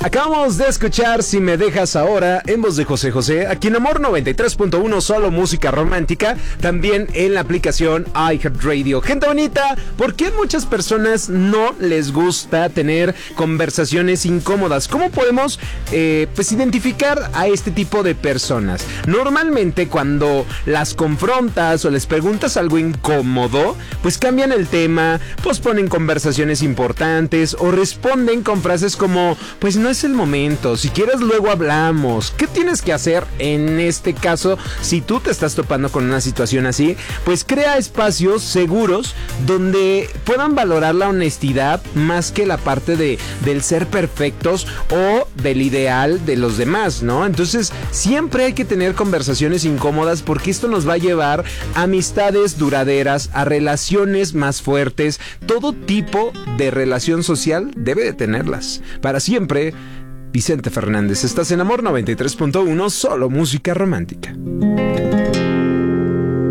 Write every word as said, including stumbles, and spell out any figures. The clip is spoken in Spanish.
Acabamos de escuchar Si me dejas ahora, en voz de José José, aquí en Amor noventa y tres punto uno, solo música romántica, también en la aplicación iHeartRadio. Gente bonita, ¿por qué a muchas personas no les gusta tener conversaciones incómodas? ¿Cómo podemos eh, pues identificar a este tipo de personas? Normalmente cuando las confrontas o les preguntas algo incómodo, pues cambian el tema, posponen conversaciones importantes o responden con frases como, pues no es el momento, si quieres luego hablamos. ¿Qué tienes que hacer en este caso si tú te estás topando con una situación así? Pues crea espacios seguros donde puedan valorar la honestidad más que la parte de, del ser perfectos o del ideal de los demás, ¿no? Entonces siempre hay que tener conversaciones incómodas porque esto nos va a llevar a amistades duraderas, a relaciones más fuertes. Todo tipo de relación social debe de tenerlas. Para siempre, Vicente Fernández. Estás en Amor noventa y tres punto uno, solo música romántica.